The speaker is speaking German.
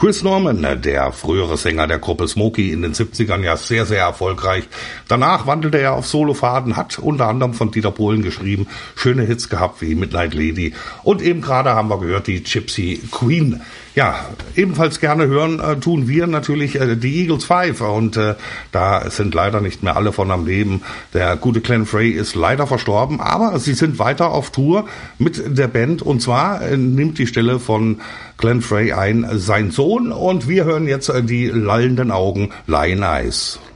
Chris Norman, der frühere Sänger der Gruppe Smokey in den 70ern, ja sehr, sehr erfolgreich. Danach wandelte er auf Solofahrten, hat unter anderem von Dieter Bohlen geschrieben, schöne Hits gehabt wie Midnight Lady und eben gerade haben wir gehört die Gypsy Queen. Ja, ebenfalls gerne hören tun wir natürlich die Eagles 5 und da sind leider nicht mehr alle von am Leben. Der gute Glenn Frey ist leider verstorben, aber sie sind weiter auf Tour mit der Band und zwar nimmt die Stelle von Glenn Frey ein sein Sohn und wir hören jetzt die lallenden Augen Lion Eyes.